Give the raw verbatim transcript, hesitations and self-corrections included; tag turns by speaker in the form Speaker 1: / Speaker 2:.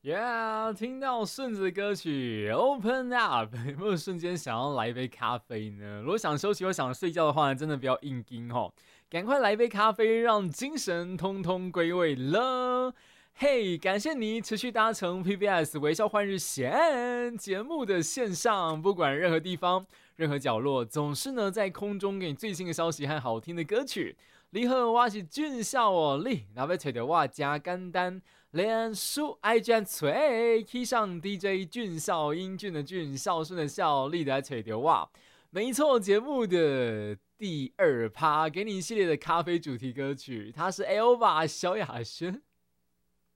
Speaker 1: Yeah， 听到顺子的歌曲 Open Up， 有没有瞬间想要来一杯咖啡呢？如果想休息或想睡觉的话呢，真的不要硬盯哦，赶快来一杯咖啡，让精神通通归位了。嘿、hey, 感谢你持续搭乘 P B S 微笑换日线节目的线上，不管任何地方、任何角落，总是呢在空中给你最新的消息和好听的歌曲。你好，我是俊孝哦，你若要找到我真简单，脸书 I G 找，去上 D J 俊孝，英俊的俊，孝顺的孝，你就来找到我。没错，节目的第二趴给你一系列的咖啡主题歌曲，它是 Elva 萧亚轩